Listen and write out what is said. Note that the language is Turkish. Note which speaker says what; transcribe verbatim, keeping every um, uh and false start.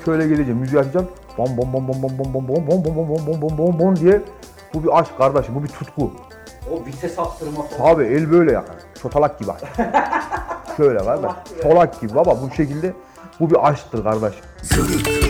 Speaker 1: şöyle geleceğim, müziği açacağım. Bom bom bom bom bom bom bom bom bom bom bom bom bom bom bom bom diye. Bu bir aşk kardeşim, bu bir tutku.
Speaker 2: O vites attırma falan.
Speaker 1: Abi el böyle yakar. Çotalak gibi. Şöyle kardeş. Çolak gibi baba bu şekilde. Bu bir aşktır kardeş.